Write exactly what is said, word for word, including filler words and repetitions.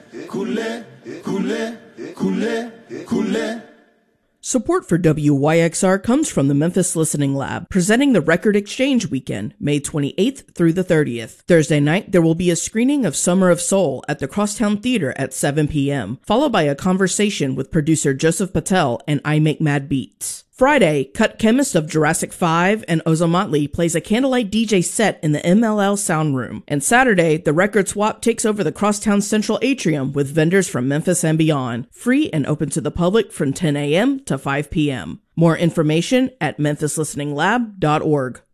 Kool-Aid, Kool-Aid, Kool-Aid, Kool-Aid. Support for W Y X R comes from the Memphis Listening Lab, presenting the Record Exchange Weekend, May twenty-eighth through the thirtieth. Thursday night, there will be a screening of Summer of Soul at the Crosstown Theater at seven p.m., followed by a conversation with producer Joseph Patel and I Make Mad Beats. Friday, Cut Chemist of Jurassic five and Ozomatli plays a candlelight D J set in the M L L Sound Room. And Saturday, the Record Swap takes over the Crosstown Central Atrium with vendors from Memphis and beyond. Free and open to the public from ten a.m. to five p.m. More information at memphis listening lab dot org.